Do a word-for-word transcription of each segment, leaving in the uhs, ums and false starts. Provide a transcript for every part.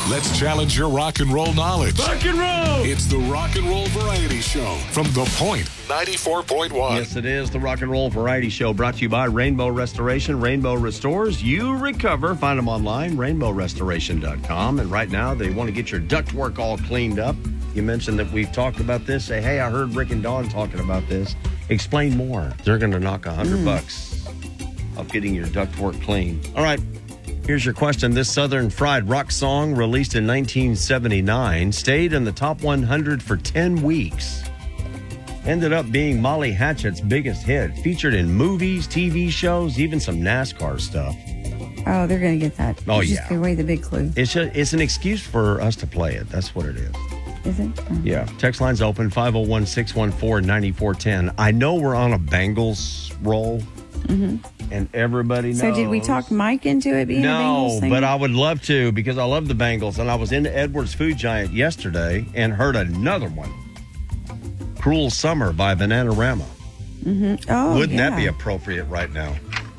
Let's challenge your rock and roll knowledge. Rock and roll! It's the Rock and Roll Variety Show from The Point ninety-four point one. Yes, it is the Rock and Roll Variety Show, brought to you by Rainbow Restoration. Rainbow restores, you recover. Find them online, rainbow restoration dot com. And right now, they want to get your ductwork all cleaned up. You mentioned that we've talked about this. Say, hey, I heard Rick and Dawn talking about this. Explain more. They're going to knock a hundred mm. bucks off getting your ductwork clean. All right. Here's your question. This Southern Fried rock song, released in nineteen seventy-nine, stayed in the top one hundred for ten weeks. Ended up being Molly Hatchet's biggest hit. Featured in movies, T V shows, even some NASCAR stuff. Oh, they're going to get that. Oh, you yeah. Just gave away the big clue. It's, just, it's an excuse for us to play it. That's what it is. Is it? Oh. Yeah. Text line's open, five oh one, six one four, nine four one zero. I know we're on a Bengals roll. Mm-hmm. And everybody knows. So did we talk Mike into it being no, a Bengals thing? But I would love to, because I love the Bengals. And I was in Edwards Food Giant yesterday and heard another one. Cruel Summer by Bananarama. Mm-hmm. Oh, Wouldn't yeah. that be appropriate right now?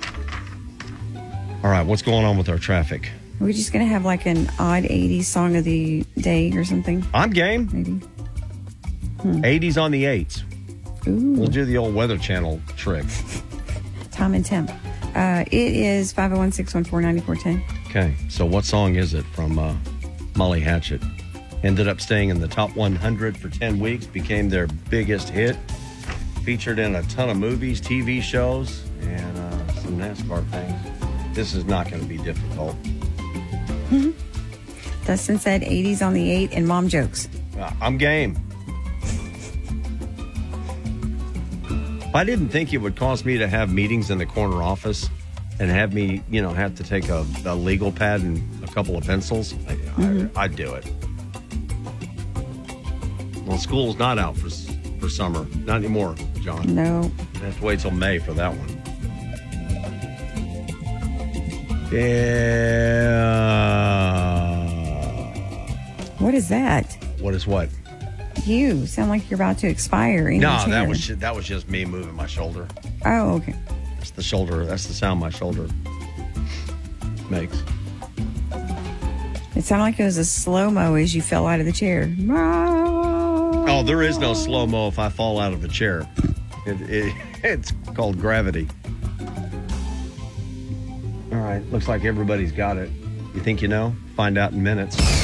All right, what's going on with our traffic? Are we just going to have like an odd eighties song of the day or something? I'm game. Maybe. Hmm. eighties on the eights. Ooh. We'll do the old Weather Channel trick. Time and temp. Uh, it is five oh one, six one four, nine four one zero. Okay, so what song is it from uh, Molly Hatchet? Ended up staying in the top one hundred for ten weeks, became their biggest hit. Featured in a ton of movies, T V shows, and uh, some NASCAR things. This is not going to be difficult. Mm-hmm. Dustin said eighties on the eight and mom jokes. Uh, I'm game. I didn't think it would cause me to have meetings in the corner office and have me, you know, have to take a, a legal pad and a couple of pencils. I, mm-hmm. I, I'd do it. Well, school's not out for for summer. Not anymore, John. No. I have to wait till May for that one. Yeah. What is that? What is what? You sound like you're about to expire in no, your chair. that was that was just me moving my shoulder. Oh, okay. That's the shoulder. That's the sound my shoulder makes. It sounded like it was a slow-mo as you fell out of the chair. Oh, there is no slow-mo if I fall out of the chair. It, it, it's called gravity. All right. Looks like everybody's got it. You think you know? Find out in minutes.